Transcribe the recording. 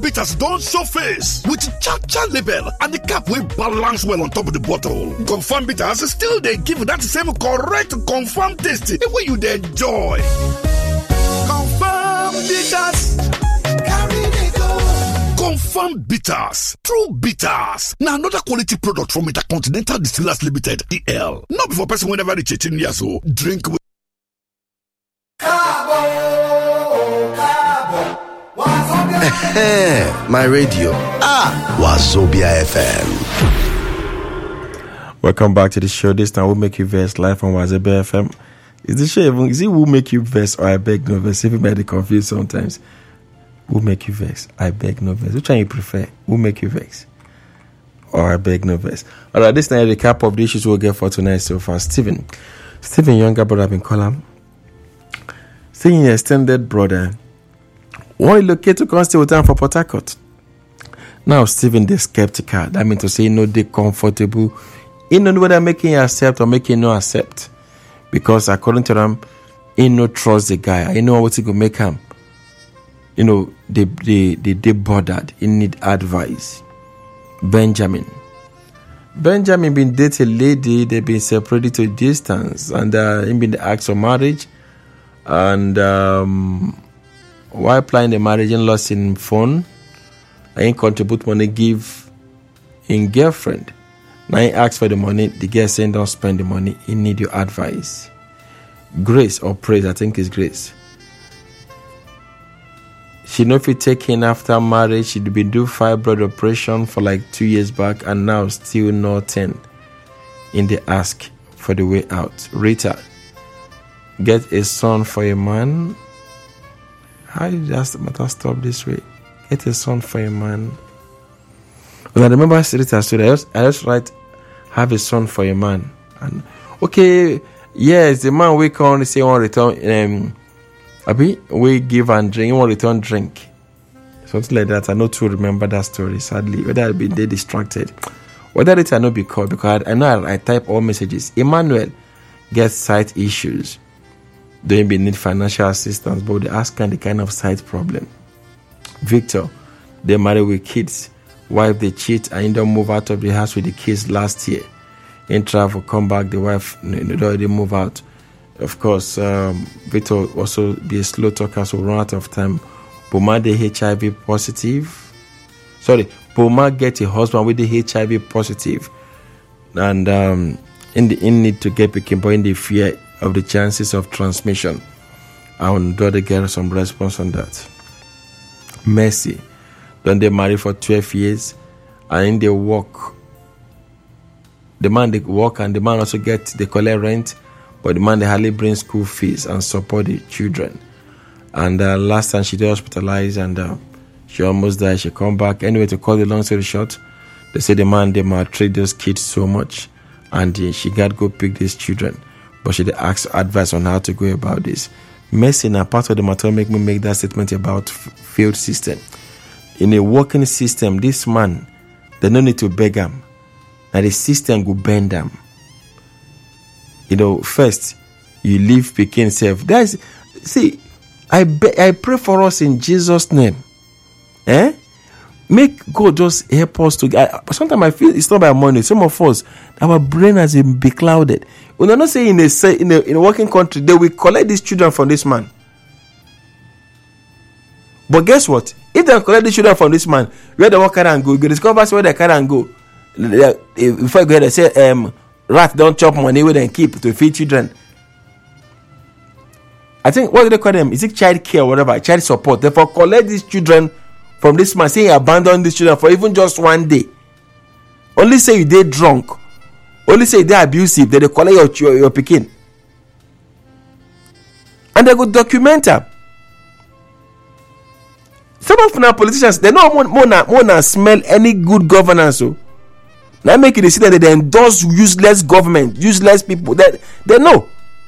Bitters don't show face with cha-cha label and the cap will balance well on top of the bottle. Confirm Bitters still they give that same correct confirm taste the way you enjoy. Confirm Bitters. Carry the go. Confirm Bitters. True Bitters. Now another quality product from Intercontinental Distillers Limited, EL. Not before person whenever reach 18 years old. Drink with my radio. Wazobia FM. Welcome back to the show. This time we'll make you verse live on Wazobia FM. Is the show even, is it will make you verse or I beg no verse? Everybody confused sometimes. Will make you verse? I beg no verse. Which one you prefer? Will make you verse or I beg no verse? Alright, this time a recap of the issues we'll get for tonight so far. Stephen younger brother been call him. Saying extended brother. Why locate to come stay with them for Port Harcourt? Now Stephen the skeptical. That means to say no they comfortable. He know whether making you accept or making no accept. Because according to them, he no trust the guy. He know what he gonna make him. You know, they bothered. He need advice. Benjamin been date a lady. They been separated to a distance, and he been asked for marriage. And while applying the marriage, he lost in phone. I ain't contribute money give in girlfriend. Now he asked for the money. The girl saying don't spend the money. He need your advice. Grace or praise, I think is Grace. She know if you take in after marriage, she'd been do fibroid operation for like 2 years back and now still nothing in the ask for the way out. Rita, get a son for a man. How did that matter stop this way? Get a son for a man. Well, I remember Rita story. I just write, have a son for a man. And okay, yes, the man we come say one return. We give and drink, one return drink. Something like that. I know to remember that story, sadly. Whether I've been they distracted. Whether it I know because I know I type all messages. Emmanuel gets sight issues. They may need financial assistance, but they ask the kind of sight problem. Victor, they marry with kids. Wife they cheat and don't move out of the house with the kids last year. In travel, come back, the wife they move out. Of course, Victor also be a slow talker, so run out of time. Poma the HIV positive. Poma get a husband with the HIV positive. And in need to get picking, but in the fear of the chances of transmission. I want to get some response on that. Mercy. Then they marry for 12 years and they work. The man they work and the man also they collect rent, but the man they hardly bring school fees and support the children. And last time she did hospitalized and she almost died. She come back. Anyway, to cut the long story short, they say the man they maltreat those kids so much and she got go pick these children. But she asked advice on how to go about this. Mercy now part of the matter make me make that statement about failed system. In a working system, this man, they don't need to beg him. Now the system will bend them. First, you leave Pekin self. I pray for us in Jesus' name. Make God just help us to. Sometimes I feel it's not by money. Some of us, our brain has been beclouded. We're not saying in a working country, they will collect these children from this man. But guess what? If they collect the children from this man, where they walk and go, you discover where they carry and go. If I go ahead and say, rat don't chop money where they keep to feed children. I think, what do they call them? Is it child care or whatever? Child support. Therefore, collect these children from this man. Say you abandon these children for even just one day. Only say you did drunk. Only say they abusive. They collect your pikin. And they go document them. Some of our politicians, they don't want to smell any good governance. Now make it see that they endorse useless government, useless people. They know.